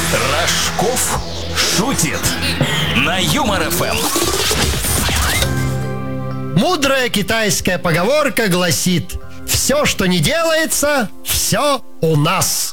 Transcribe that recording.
Рожков шутит на Юмор ФМ. Мудрая китайская поговорка гласит: все, что не делается, все у нас.